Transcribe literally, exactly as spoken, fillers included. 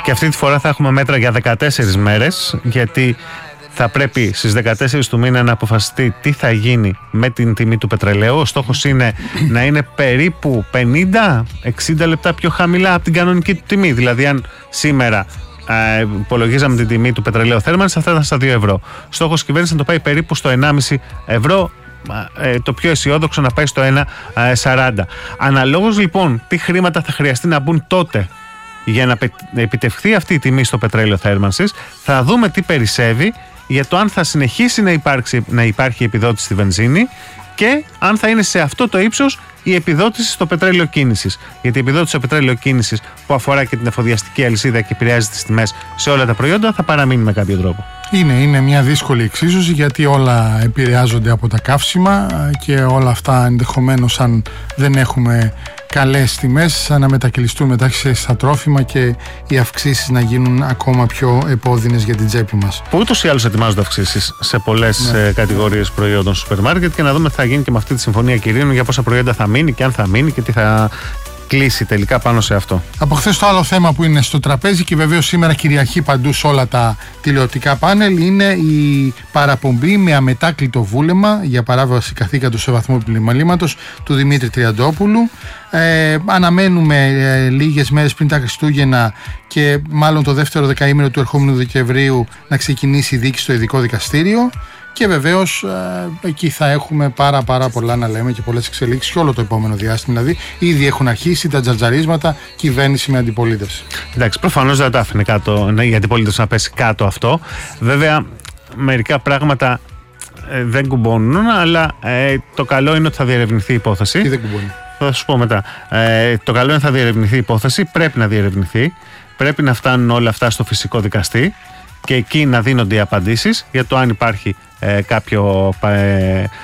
Και αυτή τη φορά θα έχουμε μέτρα για δεκατέσσερις μέρες, γιατί θα πρέπει στις δεκατέσσερις του μήνα να αποφασιστεί τι θα γίνει με την τιμή του πετρελαίου. Ο στόχος είναι να είναι περίπου πενήντα με εξήντα λεπτά πιο χαμηλά από την κανονική του τιμή. Δηλαδή, αν σήμερα ε, υπολογίζαμε την τιμή του πετρελαίου θέρμανσης, θα ήταν στα δύο ευρώ. Στόχος της κυβέρνησης να το πάει περίπου στο ενάμιση ευρώ. Ε, το πιο αισιόδοξο να πάει στο ένα σαράντα. Αναλόγως λοιπόν τι χρήματα θα χρειαστεί να μπουν τότε για να επιτευχθεί αυτή η τιμή στο πετρέλαιο θέρμανσης, θα δούμε τι περισσεύει για το αν θα συνεχίσει να, υπάρξει, να υπάρχει επιδότηση στη βενζίνη και αν θα είναι σε αυτό το ύψος η επιδότηση στο πετρέλαιο κίνησης. Γιατί η επιδότηση στο πετρέλαιο κίνησης, που αφορά και την εφοδιαστική αλυσίδα και επηρεάζει τις τιμές σε όλα τα προϊόντα, θα παραμείνει με κάποιο τρόπο. Είναι, είναι μια δύσκολη εξίσωση, γιατί όλα επηρεάζονται από τα καύσιμα και όλα αυτά ενδεχομένως, αν δεν έχουμε καλές τιμές, να μετακυλιστούν μετά στα τρόφιμα και οι αυξήσεις να γίνουν ακόμα πιο επώδυνες για την τσέπη μας. Που ούτως ή άλλως ετοιμάζονται αυξήσεις σε πολλές ναι. κατηγορίες προϊόντων στο σούπερ μάρκετ, και να δούμε τι θα γίνει και με αυτή τη συμφωνία κυρίων για πόσα προϊόντα θα μείνει και αν θα μείνει και τι θα κλείσει τελικά πάνω σε αυτό. Από χθες το άλλο θέμα που είναι στο τραπέζι και βεβαίως σήμερα κυριαρχεί παντού σε όλα τα τηλεοπτικά πάνελ είναι η παραπομπή με αμετάκλητο βούλεμα για παράβαση καθήκαντος σε βαθμό πλημμαλήματος του Δημήτρη Τριαντόπουλου. Ε, αναμένουμε ε, λίγες μέρες πριν τα Χριστούγεννα και μάλλον το δεύτερο δεκαήμερο του ερχόμενου Δεκεμβρίου να ξεκινήσει η δίκη στο ειδικό δικαστήριο. Και βεβαίως ε, εκεί θα έχουμε πάρα πάρα πολλά να λέμε και πολλές εξελίξεις και όλο το επόμενο διάστημα. Δηλαδή, ήδη έχουν αρχίσει τα τζατζαρίσματα, κυβέρνηση με αντιπολίτευση. Εντάξει, προφανώς δεν τα άφηνε κάτω, ναι, η αντιπολίτευση να πέσει κάτω αυτό. Βέβαια, μερικά πράγματα ε, δεν κουμπώνουν, αλλά ε, το καλό είναι ότι θα διερευνηθεί η υπόθεση. Τι δεν κουμπώνει? Θα σου πω μετά. Ε, το καλό είναι ότι θα διερευνηθεί η υπόθεση, πρέπει να διερευνηθεί. Πρέπει να φτάνουν όλα αυτά στο φυσικό δικαστή και εκεί να δίνονται οι απαντήσεις για το αν υπάρχει ε, κάποιο ε,